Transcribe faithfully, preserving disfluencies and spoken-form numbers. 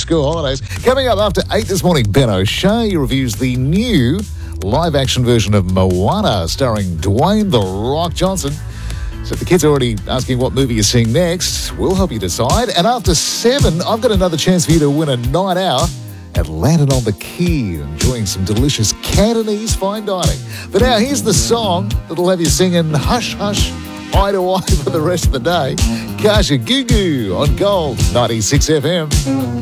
school holidays. Coming up after eight this morning, Ben O'Shea reviews the new live-action version of Moana starring Dwayne "The Rock" Johnson. So if the kids are already asking what movie you're seeing next, we'll help you decide. And after seven, I've got another chance for you to win a night out at Lantern on the Quay, enjoying some delicious Cantonese fine dining. But now here's the song that'll have you singing Hush Hush Eye to Eye for the rest of the day. Kasha Goo Goo on Gold ninety-six F M.